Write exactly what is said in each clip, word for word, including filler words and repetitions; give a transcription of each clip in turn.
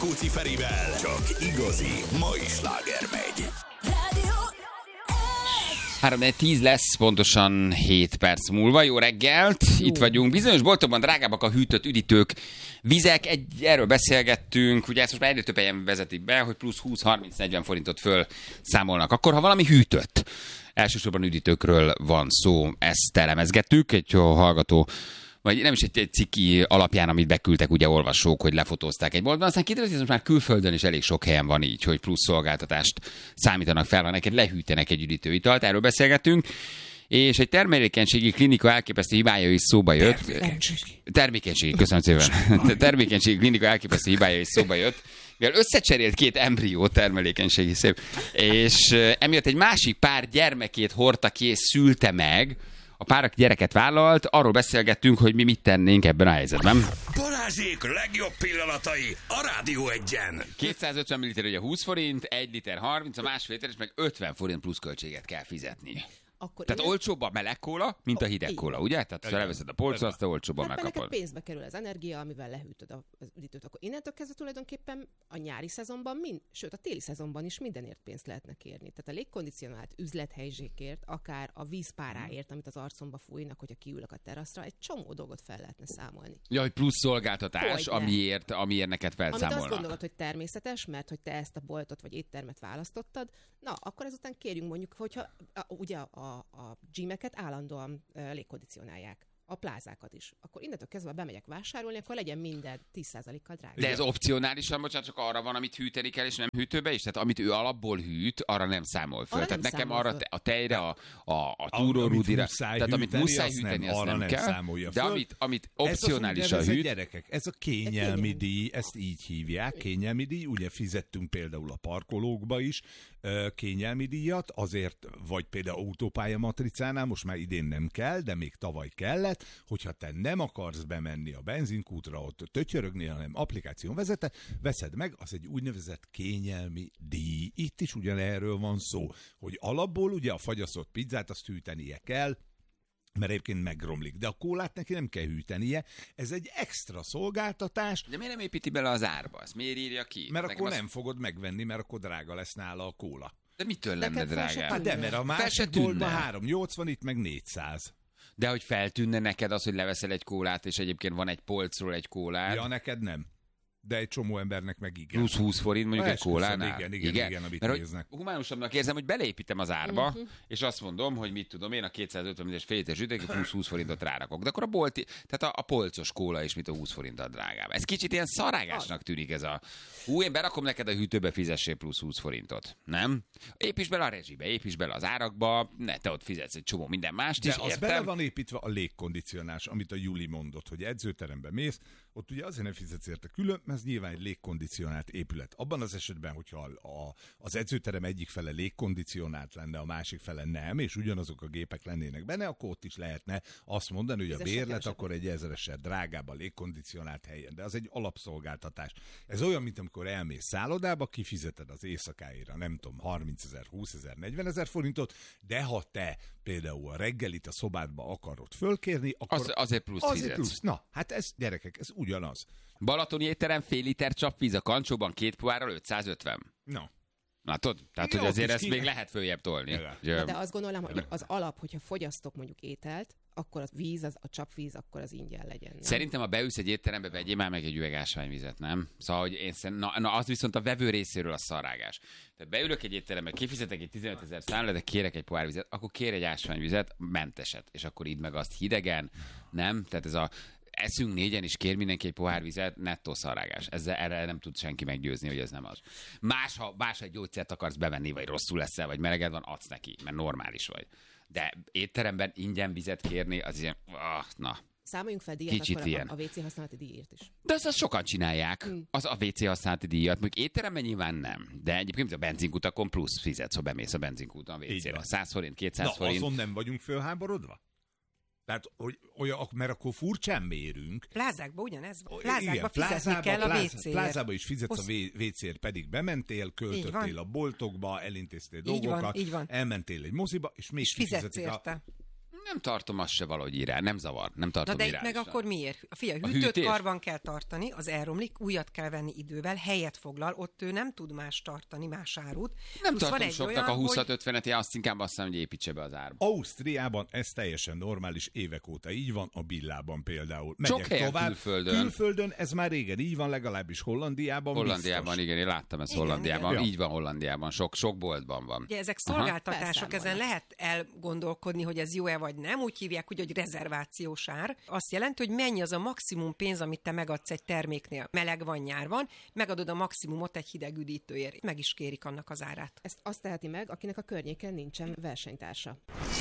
Kocsi Ferivel, csak igazi mai sláger megy. három tíz lesz, pontosan hét perc múlva. Jó reggelt! Jó. Itt vagyunk. Bizonyos boltokban drágábbak a hűtött üdítők, vizek. Egy, erről beszélgettünk. Ugye ezt most már egyre több helyen vezetik be, hogy plusz húsz harminc negyven forintot föl számolnak. Akkor, ha valami hűtött, elsősorban üdítőkről van szó, ezt elemezgettük. Egy hallgató, vagy nem is egy, egy cikki alapján, amit beküldtek ugye olvasók, hogy lefotózták egy boltban. Aztán kiderült, hogy ez most már külföldön is elég sok helyen van így, hogy plusz szolgáltatást számítanak fel, ha neked lehűtenek egy üdítőitalt. Erről beszélgettünk. És egy termékenységi klinika elképesztő hibája is szóba jött. Termékenységi. Termékenységi, köszönöm szépen. Termékenységi klinika elképesztő hibája is szóba jött. Mivel összecserélt két embrió, termelékenységi szép, és emiatt egy másik pár gyermekét hordta ki és szülte meg. A pár, aki gyereket vállalt, arról beszélgettünk, hogy mi mit tennénk ebben a helyzetben. Balázsék legjobb pillanatai a Rádió egyen. kétszázötven milliliter ugye húsz forint, egy liter harminc, a másfél literes meg ötven forint plusz költséget kell fizetni. Akkor Tehát innen... olcsóbb a meleg kóla, mint a hideg kóla, ugye? Tehát ha leveszed a polcra, azt olcsóbban hát megkapod. Neked pénzbe kerül az energia, amivel lehűtöd az üdítőt. Akkor innentől kezdve tulajdonképpen a nyári szezonban, mind, sőt a téli szezonban is mindenért pénzt lehetne kérni. Tehát a légkondicionált üzlethelyzsékért, akár a vízpáráért, amit az arcomba fújnak, hogyha kiülök a teraszra, egy csomó dolgot fel lehetne számolni. Ja, hogy plusz szolgáltatás, amiért, amiért neked felszámolnak. Amit azt gondolod, hogy természetes, mert hogy te ezt a boltot vagy éttermet választottad, na, akkor ezután kérjünk mondjuk, hogyha a, ugye a, a gymeket állandóan uh, légkondicionálják. A plázákat is. Akkor innentől kezdve bemegyek vásárolni, akkor legyen minden tíz százalékkal drágább. De ez opcionálisan, bocsánat, csak arra van, amit hűteni kell, és nem hűtőbe is? Tehát amit ő alapból hűt, arra nem számol föl. Arra tehát nem nekem számol arra föl. te, a tejre, a, a, a túrórudira, tehát amit muszáj hűteni, azt nem, nem kell. De amit, amit opcionálisan hűt... Gyerekek, ez a kényelmi díj, ezt így hívják, kényelmi díj. Ugye fizettünk például a parkolókba is kényelmi díjat, azért, vagy például autópálya matricánál, most már idén nem kell, de még tavaly kellett, hogyha te nem akarsz bemenni a benzinkútra, ott tötyörögni, hanem applikáción vezete, veszed meg, az egy úgynevezett kényelmi díj. Itt is ugyanerről van szó, hogy alapból ugye a fagyasztott pizzát azt hűtenie kell, mert egyébként megromlik. De a kólát neki nem kell hűtenie. Ez egy extra szolgáltatás. De miért nem építi bele az árba? Ezt miért írja ki? Mert Nekem akkor az... nem fogod megvenni, mert akkor drága lesz nála a kóla. De mitől lenne drága? Hát de, mert a másik boltban három nyolcvan, itt meg négyszáz. De hogy feltűnne neked az, hogy leveszel egy kólát, és egyébként van egy polcról egy kólát. Ja, neked nem. De egy csomó embernek meg igen. Plusz húsz forint mondjuk egy kólánál. Igen, igen, igen, igen, amit mert néznek. Humánusabbnak érzem, hogy beleépítem az árba, uh-huh. és azt mondom, hogy mit tudom én, a kétszázötven milliós fél literes üdítőt plusz húsz forintot rárakok. De akkor a bolti, tehát a, a polcos kóla is, mint a húsz forinttal drágább. Ez kicsit ilyen szarágásnak tűnik ez a... Hú, én berakom neked a hűtőbe, fizessél plusz húsz forintot. Nem? Építs bele a rezsibe, építs bele az árakba, ne, te ott fizetsz egy csomó minden mást is, de az értem? bele van építve a légkondicionálás, amit a Juli mondott, hogy edzőterembe mész, ott ugye azért nem fizetsz érte külön, mert ez nyilván egy légkondicionált épület. Abban az esetben, hogyha a, az edzőterem egyik fele légkondicionált lenne, a másik fele nem, és ugyanazok a gépek lennének benne, akkor ott is lehetne azt mondani, hogy a bérlet akkor egy ezeresre drágább a légkondicionált helyen. De az egy alapszolgáltatás. Ez olyan, mint amikor elmész szállodába, kifizeted az éjszakáira, nem tudom, harmincezer, húszezer, negyvenezer forintot, de ha te például a reggelit a szobádba akarod fölkérni, akkor az, azért plusz azért fizetsz. Plusz. Na, hát ez, gyerekek, ez ugyanaz. Balatoni étterem fél liter csapvíz a kancsóban két pohárral ötszázötven. No. Látod? Tehát, Igen, hogy azért is ezt ki... még lehet följebb tolni. De, de azt gondolom, hogy az alap, hogyha fogyasztok mondjuk ételt, akkor a víz, az, a csapvíz, akkor az ingyen legyen. Nem? Szerintem, ha beülsz egy étterembe, vegyél már meg egy üveg ásványvizet, nem? Szóval, hogy én szerint, na, na, az viszont a vevő részéről a szarrágás. Tehát beülök egy étterembe, kifizetek egy tizenötezer számlát, de kérek egy pohár vizet, akkor kér egy ásványvizet, menteset, és akkor idd meg azt hidegen, nem? Tehát ez a eszünk négyen, és kér mindenki egy pohár vizet, nettó szarrágás. Ezzel erre nem tud senki meggyőzni, hogy ez nem az. Más, ha más egy gyógyszert akarsz bevenni, vagy rosszul leszel, vagy meleged van, adsz neki, mert normális vagy. De étteremben ingyen vizet kérni, az ilyen, ah, na. Számoljunk fel díjat Kicsit akkor ilyen. a, a vé cé használati díjért is. De azt, azt sokan csinálják, mm. az a vé cé használati díjat. Mondjuk étteremben nyilván nem. De egyébként a benzinkutakon plusz fizetsz, ha bemész a benzinkúton a vé cére. száz forint, kétszáz Na, forint. azon nem vagyunk fölháborodva? Tehát, hogy olyan, mert akkor furcsán mérünk. Plázákban ugyanez van. Plázákban igen, fizetni plázába, kell a pláz, vé céért. Plázába is fizetsz Hossz... a vé céért, pedig bementél, költöttél a boltokba, elintéztél így dolgokat, van, így van. elmentél egy moziba, és még és fizetsz érte. A... Nem tartom azt se valahogy irán, nem zavar, nem tartom Na de itt meg irányosan. akkor miért? A fia, A hűtőt hűtés? karban kell tartani, az elromlik, újat kell venni idővel, helyet foglal, ott ő nem tud más tartani, más árut. Nem Plusz van tartom egy soknak olyan, a hogy- húsz-ötvenet, én azt inkább azt mondom, hogy építse be az árba. Ausztriában ez teljesen normális, évek óta így van, a Billában például. Sok Megyek helyen tovább. külföldön. Külföldön ez már régen így van, legalábbis Hollandiában Hollandiában, biztos. igen, én láttam ezt Igen, Hollandiában. igen. Így van Hollandiában, sok, sok boltban van. Ugye ezek Aha. szolgáltatások, ezen Felszámolnak. lehet elgondolkodni, hogy ez jó-e vagy nem, úgy hívják, úgy, hogy rezervációs ár. Azt jelenti, hogy mennyi az a maximum pénz, amit te megadsz egy terméknél. Meleg van, nyár van, megadod a maximumot egy hideg üdítőért. Meg is kérik annak az árát. Ezt azt teheti meg, akinek a környéken nincsen versenytársa.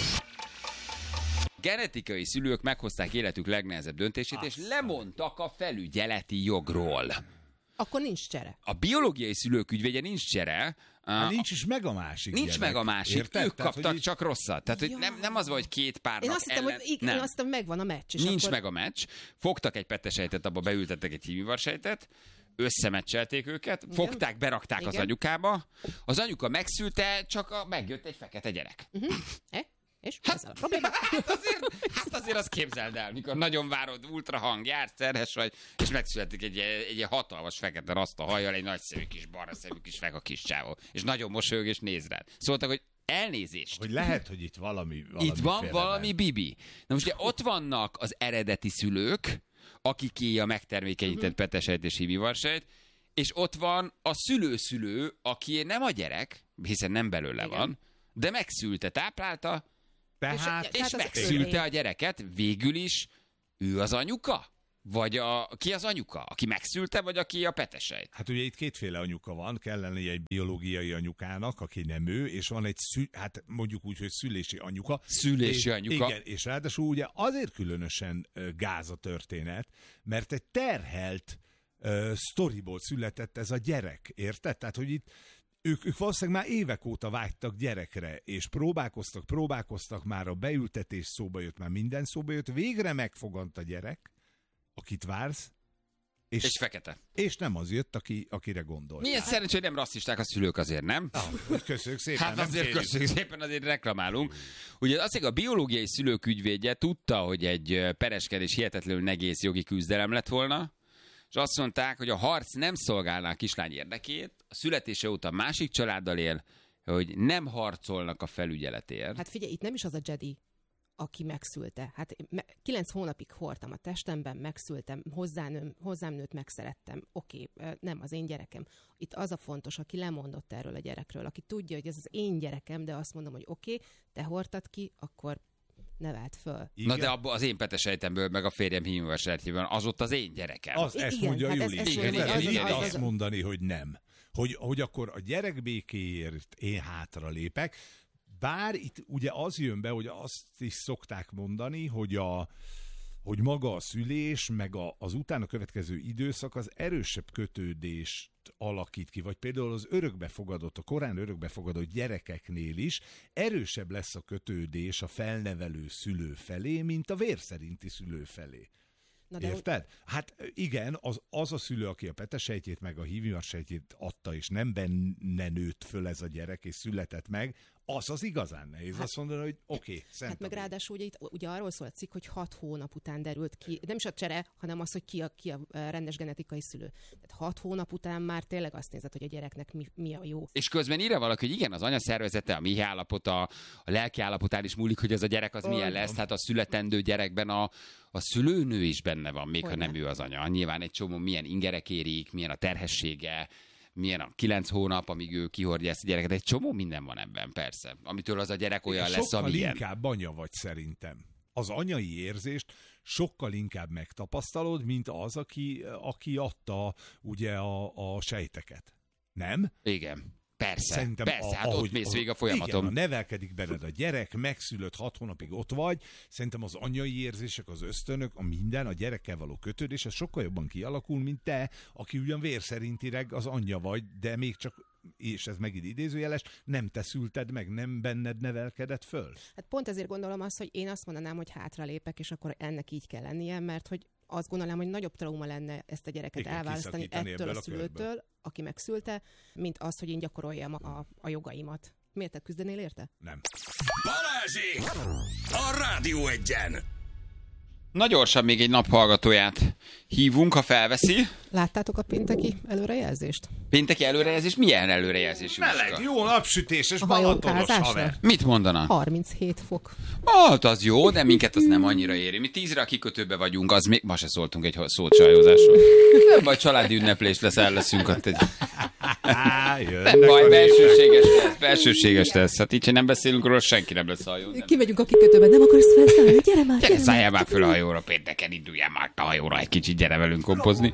Genetikai szülők meghozták életük legnehezebb döntését, és lemondtak a felügyeleti jogról. Akkor nincs csere. A biológiai szülők ügyvédje nincs csere, Hát nincs is meg a másik nincs gyerek. meg a másik, Érted? ők Tehát, kaptak hogy csak rosszat. Tehát, hogy Ja. nem, nem az van, hogy két párnak Én azt hittem, ellen... hogy igen, nem. én azt hittem, megvan a meccs. És Nincs akkor... meg a meccs, fogtak egy pettesejtet, abba beültettek egy hímivarsejtet, összemeccselték őket, Igen. fogták, berakták az Igen. anyukába, az anyuka megszülte, csak a, megjött egy fekete gyerek. Eh? És mi ezzel a probléma? Hát azért, hát azért azt képzeld el, mikor nagyon várod, ultrahang, jársz, terhes vagy, és megszületik egy, egy, egy hatalmas fekete raszta hajjal, egy nagy szemű kis barna szemű kis feka kis csávó, és nagyon mosolyog és néz rád. Szóltak, hogy elnézést. hogy lehet, hogy itt valami, valami Itt van félre valami ment. bibi. Na most ugye ott vannak az eredeti szülők, akiké a megtermékenyített uh-huh. petesejt és hímivarsejt, és ott van a szülőszülő, aki nem a gyerek, hiszen nem belőle Igen. van, de megszülte, táplálta, Tehát, És- és Tehát az megszülte örvény. a gyereket, végül is ő az anyuka? Vagy a, ki az anyuka? Aki megszülte, vagy aki a petesejt? hát ugye itt kétféle anyuka van, kell lenni egy biológiai anyukának, aki nem ő, és van egy, szü, hát mondjuk úgy, hogy szülési anyuka. Szülési és, anyuka. Igen, és ráadásul ugye azért különösen ö, gáz a történet, mert egy terhelt ö, sztoriból született ez a gyerek, érted? Tehát, hogy itt ők, ők valószínűleg már évek óta vágytak gyerekre, és próbálkoztak, próbálkoztak, már a beültetés szóba jött, már minden szóba jött, végre megfogant a gyerek, akit vársz, és, És fekete. és nem az jött, aki, akire gondolt. Milyen szerencsé, hogy nem rasszisták a szülők azért, nem? Ah, köszönjük szépen, Hát nem azért kérjük. köszönjük szépen, azért reklamálunk. Ugye azt, hogy a biológiai szülők ügyvédje tudta, hogy egy ö, pereskedés hihetetlenül negész jogi küzdelem lett volna, és azt mondták, hogy a harc nem szolgálná a kislány érdekét, a születése óta másik családdal él, hogy nem harcolnak a felügyeletért. Hát figyelj, itt nem is az a Jedi, aki megszülte. Hát én me- kilenc hónapig hordtam a testemben, megszültem, hozzám, hozzám nőtt, megszerettem. Oké, ö, nem az én gyerekem. Itt az a fontos, aki lemondott erről a gyerekről, aki tudja, hogy ez az én gyerekem, de azt mondom, hogy oké, te hordtad ki, akkor nevelt föl. Igen. Na de abban az én petesejtemből, meg a férjem híműversejtjében, az ott az én gyerekem. Az, ezt Igen, mondja hát ez- Juli. ez Igen, Érted? igen, Hogy igen, itt igen, azt igen. mondani, hogy nem. Hogy, hogy akkor a gyerek békéért én hátra lépek. Bár itt ugye az jön be, hogy azt is szokták mondani, hogy a hogy maga a szülés, meg a, az utána következő időszak az erősebb kötődést alakít ki, vagy például az örökbefogadott, a korán örökbefogadott gyerekeknél is erősebb lesz a kötődés a felnevelő szülő felé, mint a vérszerinti szülő felé. Na de Érted? Hát igen, az, az a szülő, aki a petesejtjét meg a hímivarsejtjét adta, és nem benne nőtt föl ez a gyerek, és született meg, az az igazán nehéz. Hát, azt mondani, hogy oké, okay, szent Hát meg a bűn. ráadásul ugye, itt, ugye arról szól a cikk, hogy hat hónap után derült ki, nem is a csere, hanem az, hogy ki a, ki a rendes genetikai szülő. Tehát hat hónap után már tényleg azt nézed, hogy a gyereknek mi, mi a jó. És közben írja valaki, hogy igen, az anya szervezete, a mi állapota, a lelki állapotán is múlik, hogy ez a gyerek az milyen lesz. Hát a születendő gyerekben a, a szülőnő is benne van, még Hogyne. ha nem ő az anya. Nyilván egy csomó milyen ingerek érik, milyen a terhessége, milyen a kilenc hónap, amíg ő kihordja ezt a gyereket. Egy csomó minden van ebben, persze. Amitől az a gyerek olyan lesz, Sokkal amilyen. inkább anya vagy szerintem. Az anyai érzést sokkal inkább megtapasztalod, mint az, aki, aki adta ugye a, a sejteket. Nem? Igen. Persze, Szerintem persze, hát ott mész végig a folyamaton. Igen, ha nevelkedik benned a gyerek, megszülött hat hónapig ott vagy, szerintem az anyai érzések, az ösztönök, a minden, a gyerekkel való kötődés, ez sokkal jobban kialakul, mint te, aki ugyan vérszerintileg az anyja vagy, de még csak, és ez megint idézőjeles, nem te szülted meg, nem benned nevelkedett föl. Hát pont ezért gondolom azt, hogy én azt mondanám, hogy hátralépek, és akkor ennek így kell lennie, mert hogy azt gondolom, hogy nagyobb trauma lenne ezt a gyereket Igen, elválasztani kiszakítani ettől ebből a a körből. szülőtől, aki megszülte, mint az, hogy én gyakoroljam a, a jogaimat. Miért te küzdenél érte? Nem. Balázsék! A Rádió Egyen! Na gyorsan még egy naphallgatóját hívunk, ha felveszi. Láttátok a pénteki előrejelzést? Pénteki előrejelzés? Milyen előrejelzés? Meleg, jó napsütéses, A balatonos hajókázásra? haver. Mit mondana? harminchét fok. Hát az jó, de minket az nem annyira éri. Mi tízre a kikötőbe vagyunk, az még... Ma se szóltunk egy szót sajózásról. Nem baj, családi ünneplés lesz, el leszünk ott egy... Á, jön, Nem baj, belsőséges lesz, belsőséges lesz. Hát így, ha nem beszélünk róla, senki nem lesz hajón. Nem. Kimegyünk a kikötőbe, nem akarsz felszállni? Gyere már, Gyere, gyere szálljál már föl a hajóra pénteken, induljál már a hajóra egy kicsit, gyere velünk kompozni.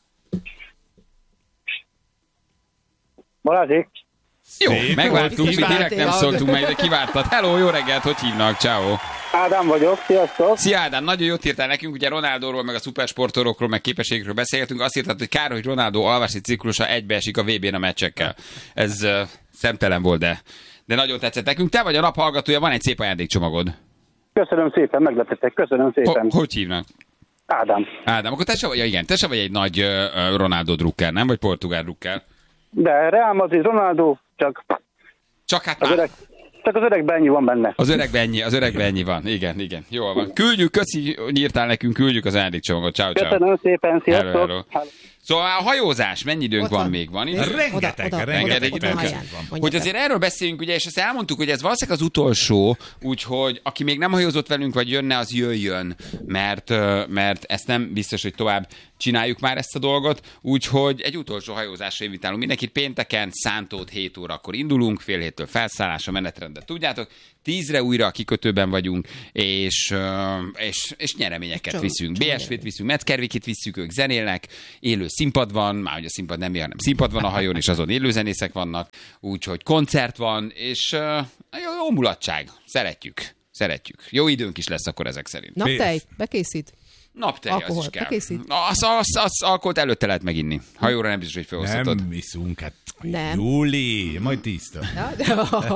Balázsék, Jó, Szép megvártunk, volt, mi direkt nem kivártad. szóltunk meg, de kivártad. Hello, jó reggelt, hogy hívnak? Ciao. Ádám vagyok, sziasztok! Szia Ádám, nagyon jót írtál nekünk, ugye Ronaldóról, meg a szupersportolókról, meg képességekről beszélgetünk. Azt írtad, hogy kár, hogy Ronaldo alvási ciklusa egybeesik a vé bén a meccsekkel. Ez uh, szemtelen volt, de, de nagyon tetszett nekünk. Te vagy a nap hallgatója, van egy szép ajándékcsomagod. Köszönöm szépen, meglepettek, köszönöm szépen. Ho- hogy hívnak? Ádám. Ádám, akkor te se vagy, ja igen, te se vagy egy nagy uh, Ronaldo drukker, nem? Vagy portugál drukker? De Real Madrid, Ronaldo, csak Csak hát az már. öreg, csak az öregben ennyi van benne. Az öregben ennyi, az öregben ennyi van. Igen, igen. Jól van. Küldjük, köszi, hogy írtál nekünk, küldjük az ajándékcsomagot. Ciao, ciao. Köszönöm szépen, sziasztok! Hello, hello. Hello. Szóval a hajózás, mennyi időnk Ott van, van. még? Van Nézd, itt? Rengeteg, oda, oda, rengeteg oda, oda, időnk haján. van. Mondja Hogy te. azért erről beszéljünk, ugye, és azt elmondtuk, hogy ez valószínűleg az utolsó, úgyhogy aki még nem hajózott velünk, vagy jönne, az jöjjön, mert, ö, mert ezt nem biztos, hogy tovább csináljuk már ezt a dolgot, úgyhogy egy utolsó hajózásra invitálunk mindenkit. Pénteken, Szántót hét órakor indulunk, fél héttől felszállás, a menetrendet tudjátok, tízre újra a kikötőben vagyunk, és, ö, és, és nyereményeket Csomó- viszünk. csomó bé es vét viszünk, Metzgervikit viszük, ők zenélnek, élő színpad van, már hogy a színpad nem ilyen, hanem színpad van a hajón, és azon élőzenészek vannak, úgyhogy koncert van, és uh, jó, jó mulatság. Szeretjük. Szeretjük. Jó időnk is lesz akkor ezek szerint. Naptej, bekészít. Naptej, az Alkohol, is kell. bekészít? Az, az, az alkoholt előtte lehet meginni. Hajóra nem biztos, hogy felhozhatod. Nem iszunk, hát Nem. Júli, majd tiszta. Ja, de...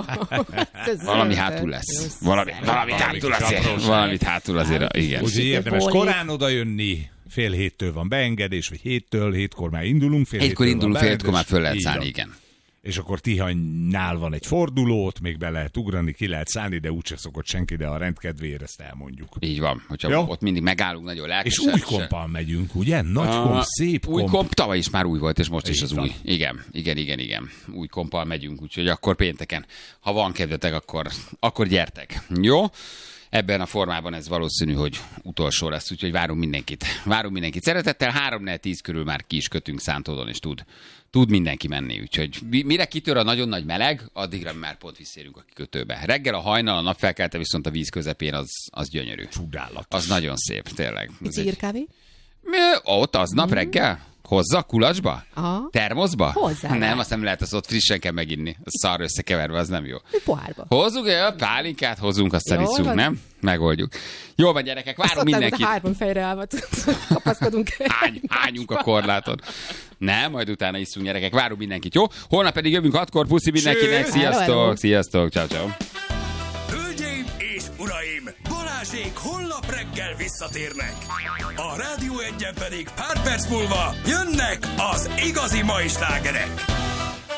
Ez Valami zöld. hátul lesz. Jó, Valami, szép. valamit hátul azért. Valamit hátul azért, igen. Úgyhogy érdemes Bólik. korán oda jönni, fél héttől van beengedés, vagy héttől, hétkor már indulunk, fél Hétkor héttől van indulunk, fél hétkor már beengedés. föl lehet Így szállni, van. igen. És akkor Tihanynál van egy fordulót, még be lehet ugrani, ki lehet szállni, de úgyse szokott senki, de a rendkedvéért ezt elmondjuk. Így van. Hogyha Jó. ott mindig megállunk, nagyon És lelkesen. új kompal megyünk, ugye? Nagy Ah, komp, szép Új komp. komp, tavaly is már új volt, és most is Így az van. új. Igen, igen, igen, igen. Új kompal megyünk, úgyhogy akkor pénteken, ha van kedvetek, akkor, akkor gyertek. Jó? Ebben a formában ez valószínű, hogy utolsó lesz, úgyhogy várunk mindenkit. Várunk mindenkit szeretettel, három tíz körül már ki is kötünk Szántódon, és tud, tud mindenki menni. Úgyhogy mi- mire kitör a nagyon nagy meleg, addigra már pont visszérünk a kikötőbe. Reggel a hajnal, a napfelkelte viszont a víz közepén az, az gyönyörű. Csodálatos. Az nagyon szép, tényleg. Ez Pici egy- írkávé? Mi? Ott aznap reggel? Hozza kulacsba? Aha. Termoszba? Hozzá. Nem, azt nem lehet, az ott frissen kell meginni. Az szar összekeverve, az nem jó. Pohárba. Hozzunk egy pálinkát, hozunk, aztán Jól iszunk, van. nem? Megoldjuk. Jól van, gyerekek, várunk Azt mindenkit. hárman fejre állva kapaszkodunk. Ágy, ágyunk a korláton. Nem, majd utána iszunk, gyerekek. Várunk mindenkit, jó? Holnap pedig jövünk hatkor. Puszi mindenkinek. Cső! Sziasztok, Hello, hello. sziasztok. Ciao, ciao. Hölgyeim és uraim, Balázsék holnap reggel visszatérnek. A Rádió Egyen pedig pár perc múlva jönnek az igazi mai slágerek.